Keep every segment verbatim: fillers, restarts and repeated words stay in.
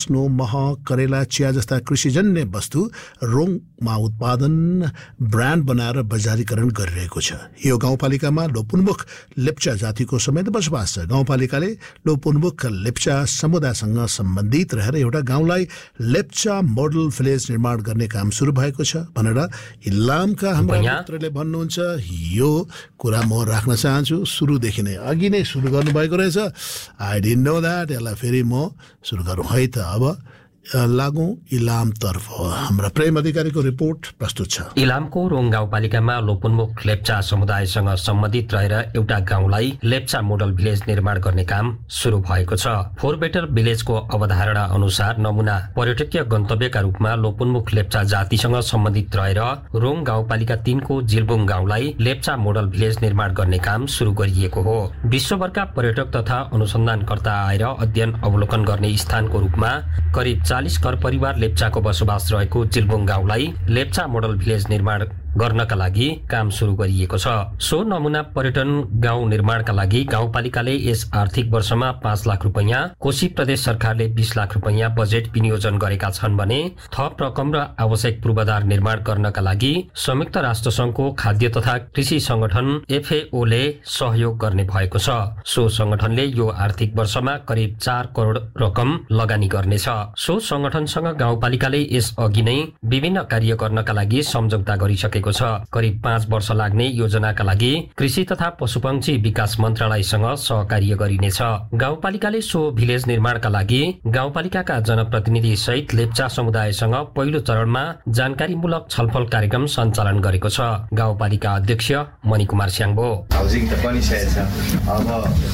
सिस्नो, मह, करेला, चिया जस्ता कृषिजन्य वस्तु रोङमा उत्पादन, ब्रान्ड बनाएर बजारीकरण गरिरहेको छ। यो गाउँपालिकामा लोपोन्मुख लेप्चा जातिको समेत बसोबास छ। गाउँपालिकाले लोपोन्मुख लेप्चा समुदायसँग सम्बन्धित रहेर एउटा गाउँलाई लेप्चा मोडल भिलेज निर्माण गर्ने काम सुरु भएको छ भनेर इलामका हाम्रा मित्रले भन्नुहुन्छ। यो कुरा म राख्न चाहन्छु, सुरुदेखि नै अघि नै सुरु गर्नुभएको रहेछ। I didn't know that. यसलाई फेरि म सुरु गरौँ है त। अब लागौं इलामतर्फ। हाम्रा प्रेम अधिकारीको रिपोर्ट प्रस्तुत छ। इलामको रोङ गाउँपालिकामा लोपोन्मुख लेप्चा समुदायसँग सम्बन्धित रहेर एउटा गाउँलाई लेप्चा मोडल भिलेज निर्माण गर्ने काम सुरु भएको छ। फोर बेटर भिलेजको अवधारणा अनुसार नमुना पर्यटकीय गन्तव्यका रूपमा लोपोन्मुख लेप्चा जातिसँग सम्बन्धित रहेर रोङ गाउँपालिका तीनको जिल्बुङ गाउँलाई लेप्चा मोडल भिलेज निर्माण गर्ने काम सुरु गरिएको हो। विश्वभरका पर्यटक तथा अनुसन्धानकर्ता आएर अध्ययन अवलोकन गर्ने स्थानको रूपमा करिब चालीस घर परिवार लेप्चाको बसोबास रहेको जिल्बुङ गाउँलाई लेप्चा मोडल भिलेज निर्माण गर्नका लागि काम सुरु गरिएको छ। सो नमुना पर्यटन गाउँ निर्माणका लागि गाउँपालिकाले यस आर्थिक वर्षमा पाँच लाख रुपैयाँ, कोशी प्रदेश सरकारले बीस लाख रुपैयाँ बजेट विनियोजन गरेका छन् भने थप रकम र आवश्यक पूर्वाधार निर्माण गर्नका लागि संयुक्त राष्ट्र संघको खाद्य तथा कृषि संगठन एफएओ ले सहयोग गर्ने भएको छ। सो संगठनले यो आर्थिक वर्षमा करिब चार करोड रकम लगानी गर्नेछ। सो संगठनसँग गाउँपालिकाले यस अघि नै विभिन्न कार्य गर्नका लागि सम्झौता गरिसकेको छ। करिब पाँच वर्ष लाग्ने योजनाका लागि कृषि तथा पशुपक्षी विकास मन्त्रालयसँग सहकार्य गरिनेछ। गाउँपालिकाले सो भिलेज निर्माणका लागि गाउँपालिकाका जनप्रतिनिधि सहित लेप्चा समुदायसँग पहिलो चरणमा जानकारीमूलक छलफल कार्यक्रम सञ्चालन गरेको छ। गाउँपालिका अध्यक्ष मणिकुमार स्याङ्बो हाउसिङ त बनिसकेको छ, अब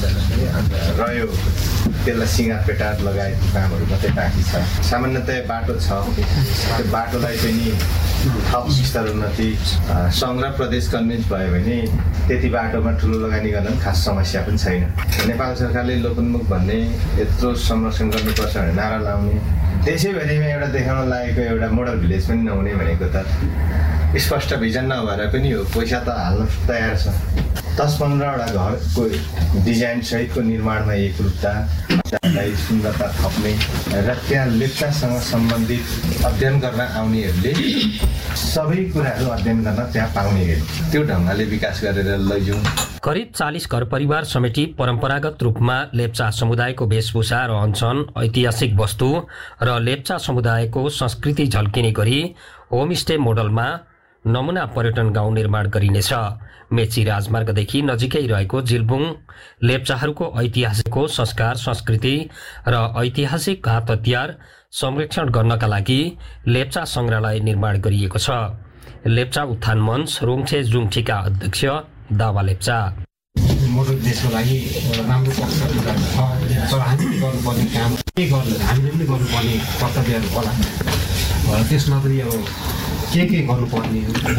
रह्यो त्यसलाई सिँगारपेटा लगायतको कामहरू मात्रै बाँकी छ। सामान्यतया बाटो छ, त्यो बाटोलाई चाहिँ थप विस्तार उन्नति सङ्घ र प्रदेश कन्भिन्स भयो भने त्यति बाटोमा ठुलो लगानी गर्न खास समस्या पनि छैन। नेपाल सरकारले लोपोन्मुख भन्ने यत्रो संरक्षण गर्नुपर्छ भनेर नारा लाउने, त्यसैभरिमा एउटा देखाउन लागेको एउटा मोडल भिलेज पनि नहुने भनेको त स्पष्ट भिजन नभएर पनि हो। पैसा त हाल्न तयार छ। दस पन्ध्रवटा घरको डिजाइन सहितको निर्माणमा एकरूपता, सुन्दरता थप्ने र त्यहाँ लेप्चासँग सम्बन्धित अध्ययन गर्न आउनेहरूले सबै कुराहरू अध्ययन गर्न त्यहाँ पाउने गरी त्यो ढङ्गले विकास गरेर लैजाउँ। करिब चालीस घर परिवार समेटी परम्परागत रूपमा लेप्चा समुदायको वेशभूषा रहन्छन्, ऐतिहासिक वस्तु र लेप्चा समुदायको संस्कृति झल्किने गरी होमस्टे मोडलमा नमुना पर्यटन गाउँ निर्माण गरिनेछ। मेची राजमार्गदेखि नजिकै रहेको जिल्बुङ लेप्चाहरूको ऐतिहासिकको संस्कार, संस्कृति र ऐतिहासिक हात हतियार संरक्षण गर्नका लागि लेप्चा संग्रहालय निर्माण गरिएको छ। लेप्चा उत्थान मञ्च रोङछे जुङठीका अध्यक्ष दावा लेप्चा मोडल देशको लागि एउटा राम्रो पक्ष तर हामीले गर्नुपर्ने काम के गर्नु, हामीले पनि गर्नुपर्ने कर्तव्यहरू होला। त्यसमा पनि अब के के गर्नुपर्ने,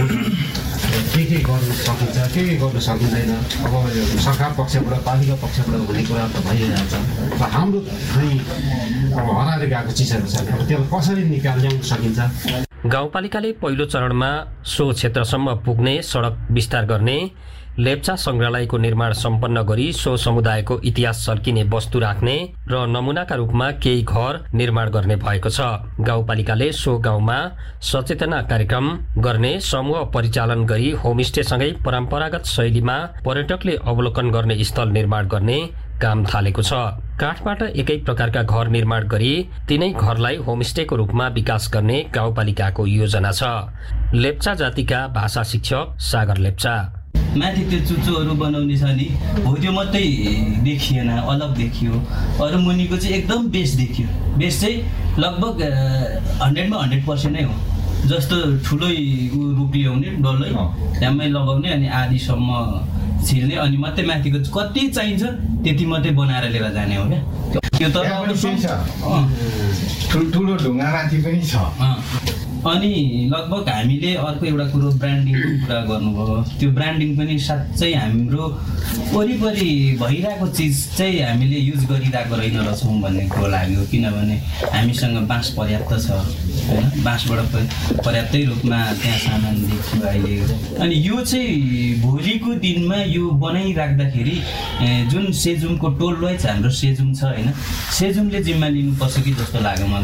के के गर्नु सकिन्छ, के के गर्नु सकिँदैन, अब सरकार पक्षबाट पालिका पक्षबाट भन्ने कुरा त भइरहेको छ। र हाम्रो चाहिँ अब हराएर गएको चिजहरू छ, अब त्यसलाई कसरी निकाल ल्याउन सकिन्छ। गाउँपालिकाले पहिलो चरणमा सो क्षेत्रसम्म पुग्ने सडक विस्तार गर्ने, लेप्चा संग्रहालयको निर्माण सम्पन्न गरी सो समुदायको इतिहास झल्किने वस्तु राख्ने र नमुनाका रूपमा केही घर निर्माण गर्ने भएको छ। गाउँपालिकाले सो गाउँमा सचेतना कार्यक्रम गर्ने, समूह परिचालन गरी होमस्टेसँगै परम्परागत शैलीमा पर्यटकले अवलोकन गर्ने स्थल निर्माण गर्ने काम थालेको छ। काठबाट एकै प्रकारका घर निर्माण गरी तिनै घरलाई होमस्टेको रूपमा विकास गर्ने गाउँपालिकाको योजना छ। लेप्चा जातिका भाषा शिक्षक सागर लेप्चा माथि त्यो चुच्चोहरू बनाउने छ नि, हो त्यो मात्रै देखिएन, अलग देखियो। अरू मुनिको चाहिँ एकदम बेस देखियो। बेस चाहिँ लगभग हन्ड्रेडमा हन्ड्रेड पर्सेन्ट नै हो। जस्तो ठुलै रूप ल्याउने, डल्लै त्यहाँमै लगाउने, अनि आधीसम्म छिल्ने, अनि मात्रै माथिको कति चाहिन्छ त्यति मात्रै बनाएर लिएर जाने हो क्या। त्यो त ठुल्ठुलो ढुङ्गामाथि पनि छ। अनि लगभग हामीले अर्को एउटा कुरो ब्रान्डिङको कुरा गर्नुभयो। त्यो ब्रान्डिङ पनि साँच्चै हाम्रो वरिपरि भइरहेको चिज चाहिँ हामीले युज गरिरहेको रहेन रहेछौँ भन्ने कुरो लाग्यो। किनभने हामीसँग बाँस पर्याप्त छ होइन, बाँसबाट पर्याप्तै रूपमा त्यहाँ सामान देखियो अहिले। अनि यो चाहिँ भोलिको दिनमा यो बनाइराख्दाखेरि जुन सेजुमको टोल वाइज हाम्रो सेजुम छ होइन, सेजुमले जिम्मा लिनुपर्छ कि जस्तो लाग्यो मलाई।